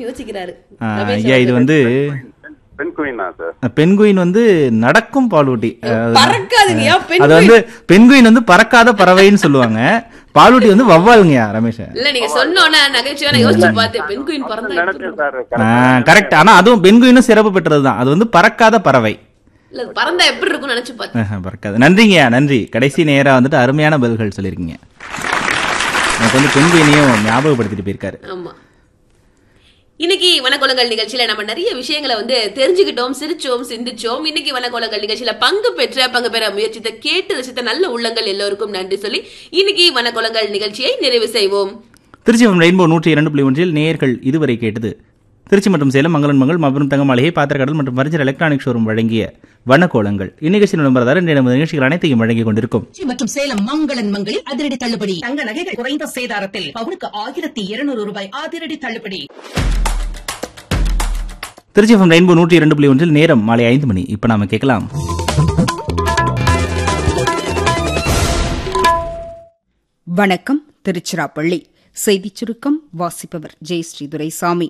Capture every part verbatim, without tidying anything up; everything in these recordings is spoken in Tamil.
இருக்குன்னு யோசிக்கிறாரு. ஐயா இது வந்து பென்குயின் வந்து நடக்கும் பாலூட்டி. அது வந்து பென்குயின் வந்து பறக்காத பறவைன்னு சொல்லுவாங்க. பாலூட்டி வந்து வவ்வாலுங்கயா ரமேஷ். இல்ல நீங்க சொன்னோனே நகைச்சுவை நான் யோசிச்சு பார்த்தேன். Penguin பறந்தா correct. ஆனா அதுவும் பென்குயினும் சிறப்பு பெற்றதுதான். அது வந்து பறக்காத பறவை. இல்ல பறந்தா எப்படி இருக்கும்னு நினைச்சு பார்த்தேன். பறக்காது. நன்றிங்கயா, நன்றி. கடைசி நேரா வந்துட்டு அருமையான பதில்கள் சொல்லிருக்கீங்க. எனக்கு வந்து பென்குயினையும் ஞாபகப்படுத்திட்டு போயிருக்காரு. ஆமா. இன்னைக்கு வனக்கோலங்கள் நிகழ்ச்சியில நம்ம நிறைய விஷயங்களை வந்து தெரிஞ்சுக்கிட்டோம், சிரிச்சோம், சிந்திச்சோம். இன்னைக்கு வனக்கோலங்கள் நிகழ்ச்சியில பங்கு பெற்ற பங்கு பெற முயற்சித்த கேட்டு ரசித்த நல்ல உள்ளங்கள் எல்லோருக்கும் நன்றி சொல்லி இன்னைக்கு வனக்கோலங்கள் நிகழ்ச்சியை நிறைவு செய்வோம். திருச்சி ரெயின்போ நூற்றி இரண்டு புள்ளி ஒன்றில் நேயர்கள் இதுவரை கேட்டது திருச்சி மற்றும் சேலம் மங்களன் மங்கள் மாபெரும் தங்க மாளிகை பாத்திரக்கடல் மற்றும் பரிசர் எலக்ட்ரானிக் ஷோரூம் வழங்கிய வனக்கோலங்கள். இந்நிகழ்ச்சியில் நம்புறதார நமது நிகழ்ச்சிகள் அனைத்தையும் வழங்கிக் கொண்டிருக்கும் மற்றும் சேலம் மங்களன் மங்களில் அதிரடி தள்ளுபடி. தங்க நகைகள் குறைந்த சேதாரத்தில் பவுனுக்கு ஆயிரத்தி இருநூறு ரூபாய் அதிரடி தள்ளுபடி. திருச்சி ரெயின்போ நூற்றி இரண்டு புள்ளி ஒன்றில் நேரம் மாலை ஐந்து மணி. இப்ப நாம கேட்கலாம் வணக்கம் திருச்சிராப்பள்ளி. செய்திச் சுருக்கம் வாசிப்பவர் ஜெயஸ்ரீ துரைசாமி.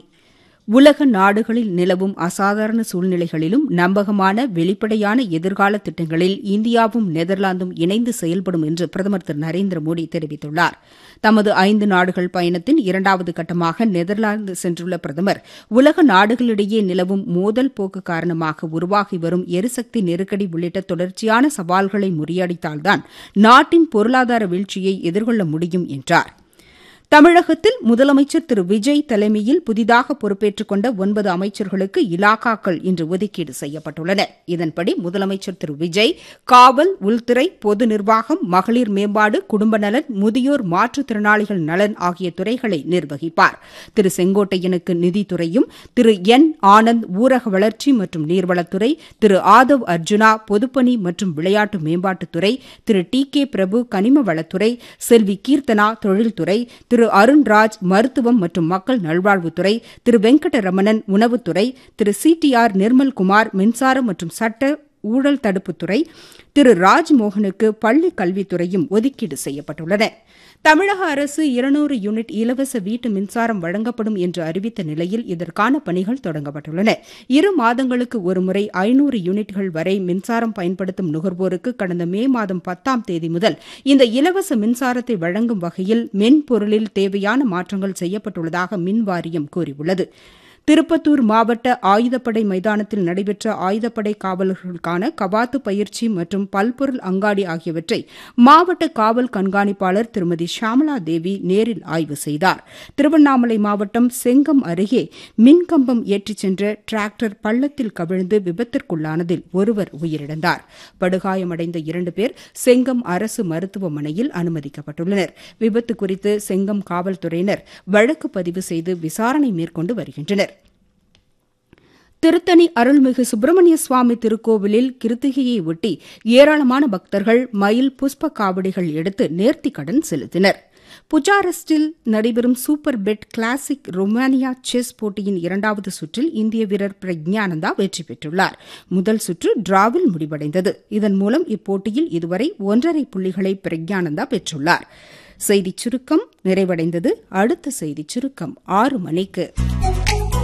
உலக நாடுகளில் நிலவும் அசாதாரண சூழ்நிலைகளிலும் நம்பகமான வெளிப்படையான எதிர்கால திட்டங்களில் இந்தியாவும் நெதர்லாந்தும் இணைந்து செயல்படும் என்று பிரதமர் திரு நரேந்திர மோடி தெரிவித்துள்ளார். தமது ஐந்து நாடுகள் பயணத்தின் இரண்டாவது கட்டமாக நெதர்லாந்து சென்றுள்ள பிரதமர் உலக நாடுகளிடையே நிலவும் மோதல் போக்கு காரணமாக உருவாகி வரும் எரிசக்தி நெருக்கடி உள்ளிட்ட தொடர்ச்சியான சவால்களை முறியடித்தால்தான் நாட்டின் பொருளாதார வீழ்ச்சியை எதிர்கொள்ள முடியும் என்றார். தமிழகத்தில் முதலமைச்சர் திரு விஜய் தலைமையில் புதிதாக பொறுப்பேற்றுக் கொண்ட ஒன்பது அமைச்சர்களுக்கு இலாக்காக்கள் இன்று ஒதுக்கீடு செய்யப்பட்டுள்ளன. இதன்படி முதலமைச்சர் திரு விஜய் காவல், உள்துறை, பொது நிர்வாகம், மகளிர் மேம்பாடு, குடும்ப நலன், முதியோர் மாற்றுத்திறனாளிகள் நலன் ஆகிய துறைகளை நிர்வகிப்பார். திரு செங்கோட்டையனுக்கு நிதித்துறையும், திரு என் ஆனந்த் ஊரக வளர்ச்சி மற்றும் நீர்வளத்துறை, திரு ஆதவ் அர்ஜுனா பொதுப்பணி மற்றும் விளையாட்டு மேம்பாட்டுத்துறை, திரு டி கே பிரபு கனிம வளத்துறை, செல்வி கீர்த்தனா தொழில்துறை, திரு அருண்ராஜ் மருத்துவம் மற்றும் மக்கள் நல்வாழ்வுத்துறை, திரு வெங்கடரமணன் உணவுத்துறை, திரு சி டி ஆர் நிர்மல்குமார் மின்சாரம் மற்றும் சட்ட ஊழல் தடுப்புத்துறை, திரு ராஜ்மோகனுக்கு பள்ளிக் கல்வித்துறையும் ஒதுக்கீடு செய்யப்பட்டுள்ளன. தமிழக அரசு இருநூறு யூனிட் இலவச வீட்டு மின்சாரம் வழங்கப்படும் என்று அறிவித்த நிலையில் இதற்கான பணிகள் தொடங்கப்பட்டுள்ளன. இரு மாதங்களுக்கு ஒருமுறை ஐநூறு யூனிட்கள் வரை மின்சாரம் பயன்படுத்தும் நுகர்வோருக்கு கடந்த மே மாதம் பத்தாம் தேதி முதல் இந்த இலவச மின்சாரத்தை வழங்கும் வகையில் மென்பொருளில் தேவையான மாற்றங்கள் செய்யப்பட்டுள்ளதாக மின்வாரியம் கூறியுள்ளது. திருப்பத்தூர் மாவட்ட ஆயுதப்படை மைதானத்தில் நடைபெற்ற ஆயுதப்படை காவலர்களுக்கான கவாத்து பயிற்சி மற்றும் பல்பொருள் அங்காடி ஆகியவற்றை மாவட்ட காவல் கண்காணிப்பாளர் திருமதி ஷாமலா தேவி நேரில் ஆய்வு செய்தார். திருவண்ணாமலை மாவட்டம் செங்கம் அருகே மின்கம்பம் ஏற்றிச் சென்ற டிராக்டர் பள்ளத்தில் கவிழ்ந்து விபத்திற்குள்ளானதில் ஒருவர் உயிரிழந்தார். படுகாயமடைந்த இரண்டு பேர் செங்கம் அரசு மருத்துவமனையில் அனுமதிக்கப்பட்டுள்ளனர். விபத்து குறித்து செங்கம் காவல்துறையினர் வழக்கு பதிவு செய்து விசாரணை மேற்கொண்டு வருகின்றனர். திருத்தணி அருள்மிகு சுப்பிரமணிய சுவாமி திருக்கோவிலில் கிருத்திகையை ஒட்டி ஏராளமான பக்தர்கள் மயில் புஷ்ப காவடிகள் எடுத்து நேர்த்திக்கடன் செலுத்தினர். புஜாரெஸ்டில் நடைபெறும் super bed classic Romania chess போட்டியின் இரண்டாவது சுற்றில் இந்திய வீரர் பிரக்ஞானந்தா வெற்றி பெற்றுள்ளார். முதல் சுற்று டிராவில் முடிவடைந்தது. இதன் மூலம் இப்போட்டியில் இதுவரை ஒன்றரை புள்ளிகளை பிரக்ஞானந்தா பெற்றுள்ளார். செய்திச் சுருக்கம் நிறைவடைந்தது. அடுத்த செய்திச் சுருக்கம் ஆறு மணிக்கு.